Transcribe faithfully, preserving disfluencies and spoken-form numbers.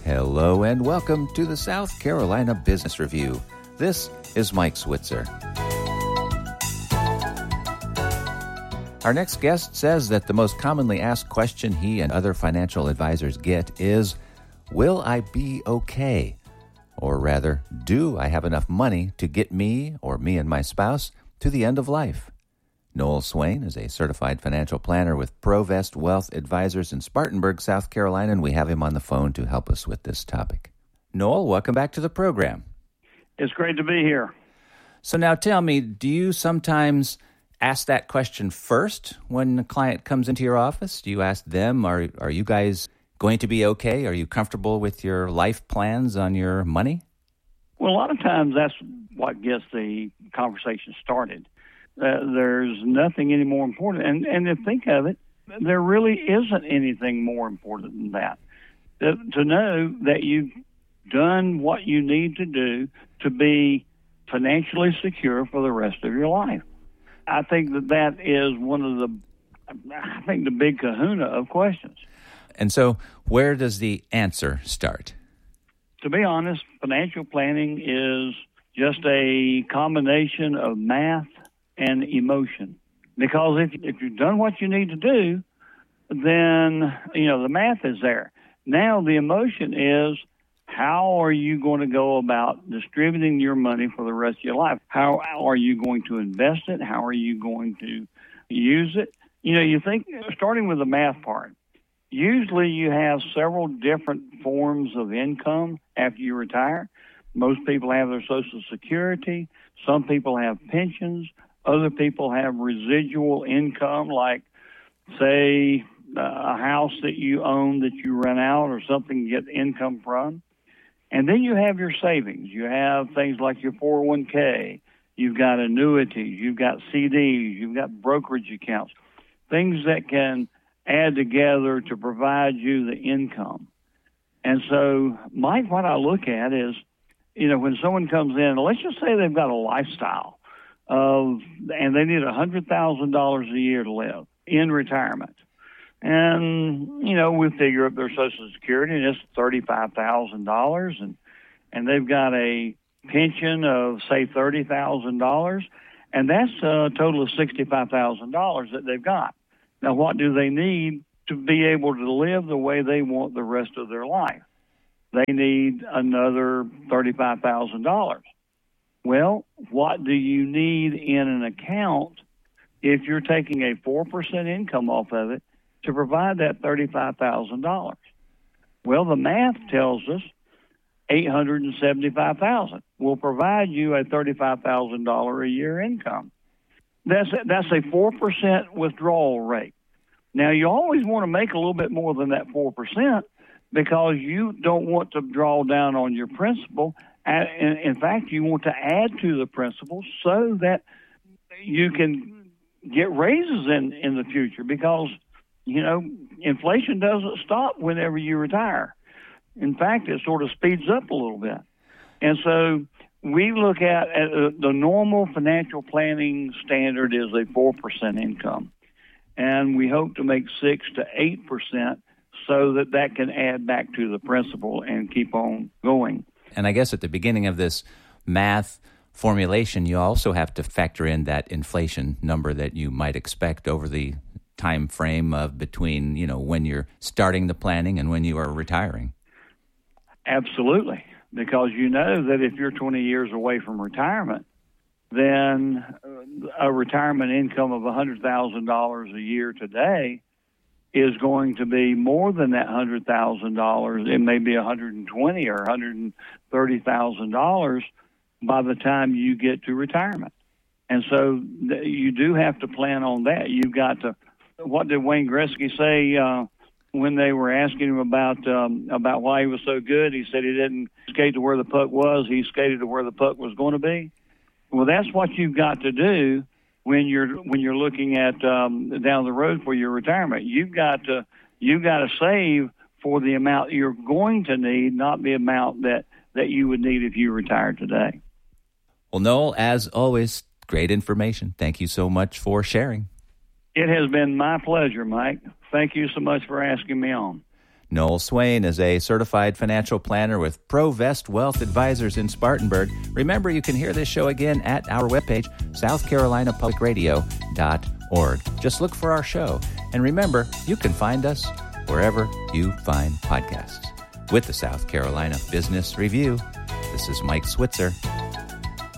Hello and welcome to the South Carolina Business Review. This is Mike Switzer. Our next guest says that the most commonly asked question he and other financial advisors get is, will I be okay? Or rather, do I have enough money to get me or me and my spouse to the end of life? Noel Swain is a certified financial planner with Provest Wealth Advisors in Spartanburg, South Carolina, and we have him on the phone to help us with this topic. Noel, welcome back to the program. It's great to be here. So now tell me, do you sometimes ask that question first when a client comes into your office? Do you ask them, are, are you guys going to be okay? Are you comfortable with your life plans on your money? Well, a lot of times that's what gets the conversation started. Uh, there's nothing any more important. And, and to think of it, there really isn't anything more important than that. To, to know that you've done what you need to do to be financially secure for the rest of your life. I think that that is one of the, I think, the big kahuna of questions. And so where does the answer start? To be honest, financial planning is just a combination of math and emotion. Because if if you've done what you need to do, then, you know, the math is there. Now the emotion is, how are you going to go about distributing your money for the rest of your life? How are you going to invest it? How are you going to use it? You know, you think, starting with the math part, usually you have several different forms of income after you retire. Most people have their Social Security. Some people have pensions. Other people have residual income, like, say, uh, a house that you own that you rent out or something you get income from. And then you have your savings. You have things like your four oh one k. You've got annuities. You've got C Ds. You've got brokerage accounts, things that can add together to provide you the income. And so, Mike, what I look at is, you know, when someone comes in, let's just say they've got a lifestyle of, and they need one hundred thousand dollars a year to live in retirement. And, you know, we figure up their Social Security, and it's thirty-five thousand dollars, and and they've got a pension of, say, thirty thousand dollars, and that's a total of sixty-five thousand dollars that they've got. Now, what do they need to be able to live the way they want the rest of their life? They need another thirty-five thousand dollars. Well, what do you need in an account if you're taking a four percent income off of it to provide that thirty-five thousand dollars? Well, the math tells us eight hundred seventy-five thousand dollars will provide you a thirty-five thousand dollars a year income. That's a, that's a four percent withdrawal rate. Now, you always want to make a little bit more than that four percent because you don't want to draw down on your principal. And in fact, you want to add to the principal so that you can get raises in, in the future because, you know, inflation doesn't stop whenever you retire. In fact, it sort of speeds up a little bit. And so we look at, at uh, the normal financial planning standard is a four percent income. And we hope to make six to eight percent so that that can add back to the principal and keep on going. And I guess at the beginning of this math formulation, you also have to factor in that inflation number that you might expect over the time frame of between, you know, when you're starting the planning and when you are retiring. Absolutely. Because you know that if you're twenty years away from retirement, then a retirement income of one hundred thousand dollars a year today is going to be more than that one hundred thousand dollars. It may be one hundred twenty thousand dollars or one hundred thirty thousand dollars by the time you get to retirement. And so th- you do have to plan on that. You've got to, what did Wayne Gretzky say uh, when they were asking him about um, about why he was so good? He said he didn't skate to where the puck was, he skated to where the puck was going to be. Well, that's what you've got to do when you're when you're looking at um, down the road for your retirement. You've got to you've got to save for the amount you're going to need, not the amount that, that you would need if you retired today. Well, Noel, as always, great information. Thank you so much for sharing. It has been my pleasure, Mike. Thank you so much for asking me on. Noel Swain is a certified financial planner with Provest Wealth Advisors in Spartanburg. Remember, you can hear this show again at our webpage, south carolina public radio dot org. Just look for our show. And remember, you can find us wherever you find podcasts. With the South Carolina Business Review, this is Mike Switzer.